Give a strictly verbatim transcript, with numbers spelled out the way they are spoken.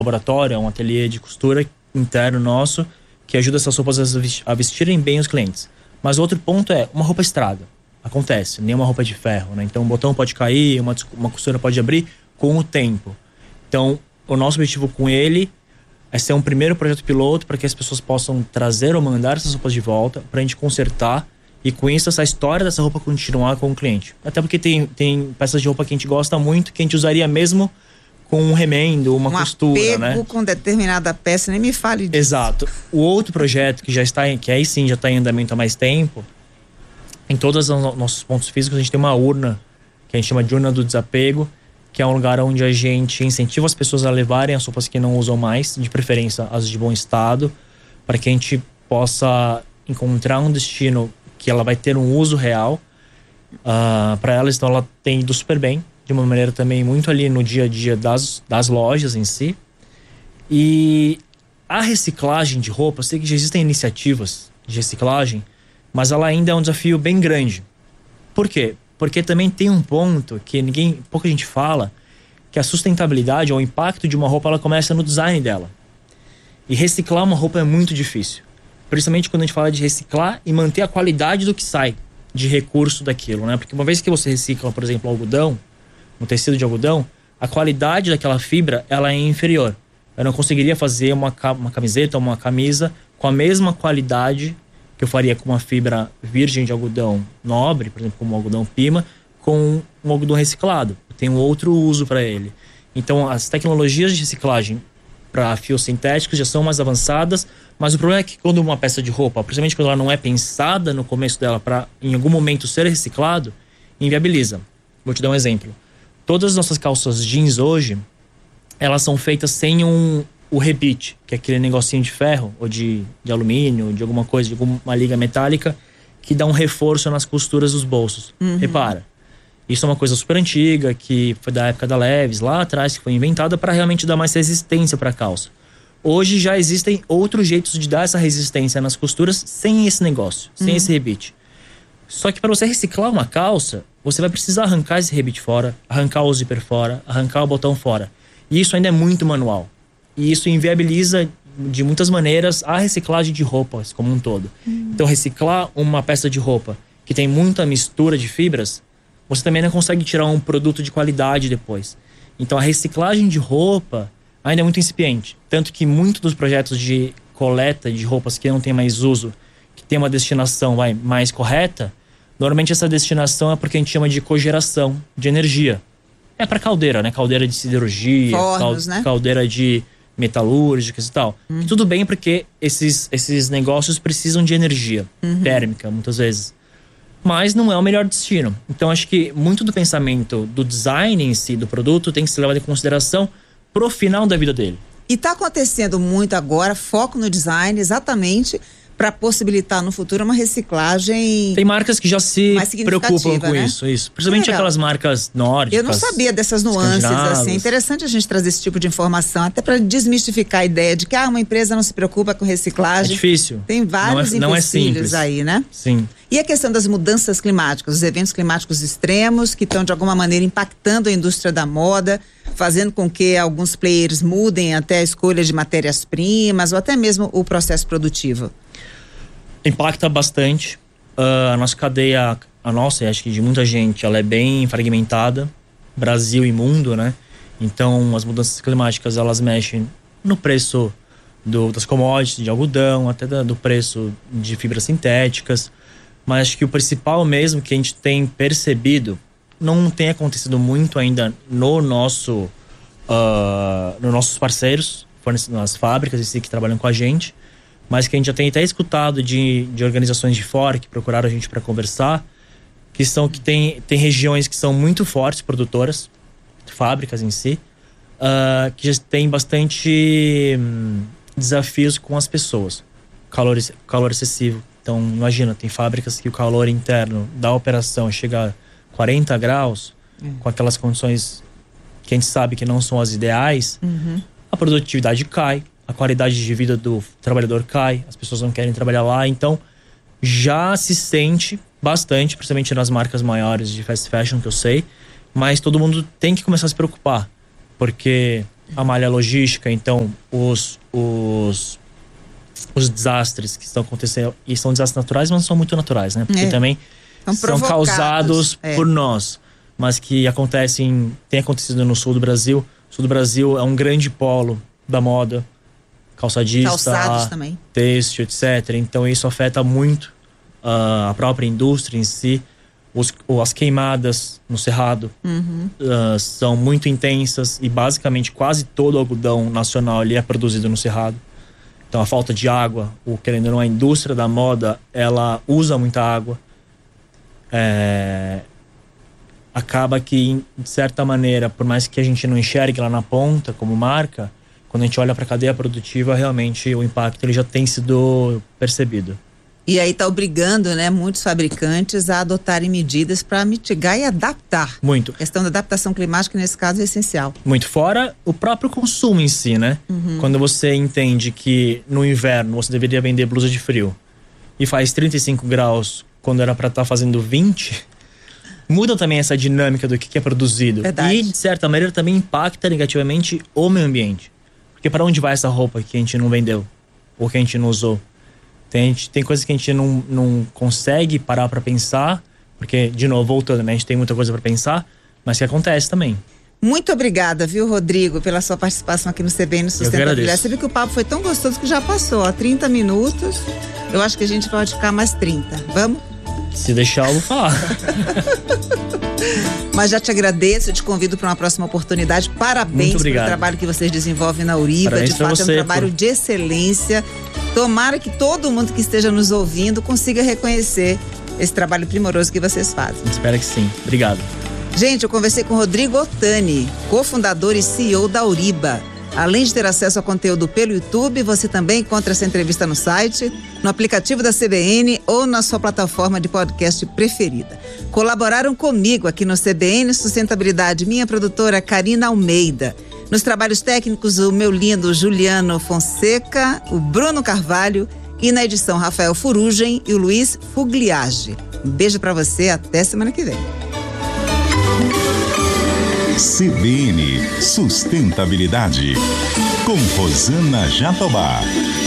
laboratório, é um ateliê de costura interno nosso, que ajuda essas roupas a vestirem bem os clientes. Mas outro ponto é, uma roupa estraga. Acontece, nenhuma roupa de ferro, né? Então um botão pode cair, uma, uma costura pode abrir com o tempo. Então o nosso objetivo com ele é ser um primeiro projeto piloto para que as pessoas possam trazer ou mandar essas roupas de volta, para a gente consertar e com isso essa história dessa roupa continuar com o cliente. Até porque tem, tem peças de roupa que a gente gosta muito, que a gente usaria mesmo com um remendo, uma um costura, apego, né? Com determinada peça, nem me fale disso. Exato. O outro projeto que já está em, que aí sim já está em andamento há mais tempo, em todos os nossos pontos físicos a gente tem uma urna, que a gente chama de urna do desapego, que é um lugar onde a gente incentiva as pessoas a levarem as roupas que não usam mais, de preferência as de bom estado, para que a gente possa encontrar um destino que ela vai ter um uso real uh, para elas. Então ela tem ido super bem, de uma maneira também muito ali no dia a dia das, das lojas em si. E a reciclagem de roupa, eu sei que já existem iniciativas de reciclagem, mas ela ainda é um desafio bem grande. Por quê? Porque também tem um ponto que ninguém, pouca gente fala, que a sustentabilidade ou o impacto de uma roupa, ela começa no design dela. E reciclar uma roupa é muito difícil. Principalmente quando a gente fala de reciclar e manter a qualidade do que sai de recurso daquilo, né? Porque uma vez que você recicla, por exemplo, algodão, um tecido de algodão, a qualidade daquela fibra, ela é inferior. Eu não conseguiria fazer uma, uma camiseta ou uma camisa com a mesma qualidade que eu faria com uma fibra virgem de algodão nobre, por exemplo, como o algodão pima, com um algodão reciclado. Tem um outro uso para ele. Então, as tecnologias de reciclagem para fios sintéticos já são mais avançadas, mas o problema é que quando uma peça de roupa, principalmente quando ela não é pensada no começo dela para em algum momento ser reciclado, inviabiliza. Vou te dar um exemplo. Todas as nossas calças jeans hoje, elas são feitas sem um, o rebite, que é aquele negocinho de ferro, ou de, de alumínio, de alguma coisa, de alguma liga metálica, que dá um reforço nas costuras dos bolsos. Uhum. Repara, isso é uma coisa super antiga, que foi da época da Levi's, lá atrás, que foi inventada para realmente dar mais resistência para a calça. Hoje já existem outros jeitos de dar essa resistência nas costuras sem esse negócio, sem uhum. esse rebite. Só que para você reciclar uma calça, você vai precisar arrancar esse rebite fora, arrancar o zíper fora, arrancar o botão fora. E isso ainda é muito manual. E isso inviabiliza de muitas maneiras a reciclagem de roupas como um todo. Uhum. Então reciclar uma peça de roupa que tem muita mistura de fibras, você também não consegue tirar um produto de qualidade depois. Então a reciclagem de roupa ainda é muito incipiente. Tanto que muitos dos projetos de coleta de roupas que não tem mais uso, que tem uma destinação vai, mais correta, normalmente essa destinação é porque a gente chama de cogeração de energia. É para caldeira, né? Caldeira de siderurgia, Fornos, cal, né? caldeira de metalúrgicas e tal. Uhum. Tudo bem porque esses, esses negócios precisam de energia uhum. térmica, muitas vezes. Mas não é o melhor destino. Então acho que muito do pensamento do design em si, do produto, tem que ser levado em consideração pro final da vida dele. E está acontecendo muito agora, foco no design, exatamente para possibilitar no futuro uma reciclagem. Tem marcas que já se preocupam com né? isso, isso. Principalmente aquelas marcas nórdicas. Eu não sabia dessas nuances, assim. É interessante a gente trazer esse tipo de informação, até para desmistificar a ideia de que ah, uma empresa não se preocupa com reciclagem. É difícil. Tem vários não é, não empecilhos é aí, né? Sim. E a questão das mudanças climáticas, os eventos climáticos extremos que estão de alguma maneira impactando a indústria da moda, fazendo com que alguns players mudem até a escolha de matérias-primas ou até mesmo o processo produtivo. Impacta bastante. Uh, a nossa cadeia, a nossa, acho que de muita gente, ela é bem fragmentada, Brasil e mundo, né? Então, as mudanças climáticas, elas mexem no preço do, das commodities, de algodão, até da, do preço de fibras sintéticas. Mas acho que o principal mesmo que a gente tem percebido, não tem acontecido muito ainda no nosso, uh, nos nossos parceiros, nas fábricas em si que trabalham com a gente, mas que a gente já tem até escutado de, de organizações de fora que procuraram a gente para conversar, que são que tem, tem regiões que são muito fortes produtoras, fábricas em si, uh, que já tem bastante hum, desafios com as pessoas, calor, calor excessivo. Então imagina, tem fábricas que o calor interno da operação chega a quarenta graus, uhum. com aquelas condições que a gente sabe que não são as ideais, uhum. a produtividade cai, a qualidade de vida do trabalhador cai, as pessoas não querem trabalhar lá, então já se sente bastante, principalmente nas marcas maiores de fast fashion que eu sei, mas todo mundo tem que começar a se preocupar, porque a malha logística, então os, os, os desastres que estão acontecendo, e são desastres naturais, mas não são muito naturais, né? Porque é. também são, são causados é. por nós, mas que acontecem, tem acontecido no sul do Brasil. O sul do Brasil é um grande polo da moda, calçadista, calçados também, têxtil, etcétera. Então isso afeta muito uh, a própria indústria em si. Os, as queimadas no cerrado uhum. uh, são muito intensas e basicamente quase todo o algodão nacional ali é produzido no cerrado. Então a falta de água, o, querendo ou não, a indústria da moda, ela usa muita água. É, acaba que, de certa maneira, por mais que a gente não enxergue lá na ponta como marca, quando a gente olha para a cadeia produtiva, realmente o impacto ele já tem sido percebido. E aí está obrigando, né, muitos fabricantes a adotarem medidas para mitigar e adaptar. Muito. A questão da adaptação climática, nesse caso, é essencial. Muito. Fora o próprio consumo em si, né? Uhum. Quando você entende que no inverno você deveria vender blusa de frio e faz trinta e cinco graus quando era para estar tá fazendo vinte, muda também essa dinâmica do que, que é produzido. Verdade. E, de certa maneira, também impacta negativamente o meio ambiente. Porque para onde vai essa roupa que a gente não vendeu? Ou que a gente não usou? Tem, tem coisas que a gente não, não consegue parar para pensar, porque, de novo, voltando, né? A gente tem muita coisa para pensar, mas que acontece também. Muito obrigada, viu, Rodrigo, pela sua participação aqui no C B N Sustentabilidade. Você viu que o papo foi tão gostoso que já passou, ó, trinta minutos. Eu acho que a gente pode ficar mais trinta. Vamos? Se deixar, eu vou falar. Mas já te agradeço, eu te convido para uma próxima oportunidade. Parabéns pelo trabalho que vocês desenvolvem na Uriba. Parabéns. De fato, você, é um trabalho por... de excelência. Tomara que todo mundo que esteja nos ouvindo consiga reconhecer esse trabalho primoroso que vocês fazem. Espero que sim. Obrigado. Gente, eu conversei com Rodrigo Ottani, cofundador e C E O da Uriba. Além de ter acesso ao conteúdo pelo YouTube, você também encontra essa entrevista no site, no aplicativo da C B N ou na sua plataforma de podcast preferida. Colaboraram comigo aqui no C B N Sustentabilidade, minha produtora Karina Almeida. Nos trabalhos técnicos, o meu lindo Juliano Fonseca, o Bruno Carvalho e na edição Rafael Furugem e o Luiz Fugliage. Um beijo pra você, até semana que vem. C B N Sustentabilidade, com Rosana Jatobá.